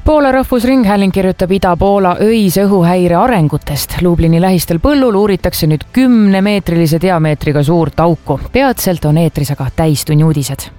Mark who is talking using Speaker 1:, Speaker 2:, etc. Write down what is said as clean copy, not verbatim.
Speaker 1: Poola Rahvusringhääling kirjutab Ida-Poola öise õhuhäire arengutest. Lublini lähistel põllul uuritakse nüüd 10-meetrilise diameetriga suurt auku. Peatselt on eetris aga täistunni uudised.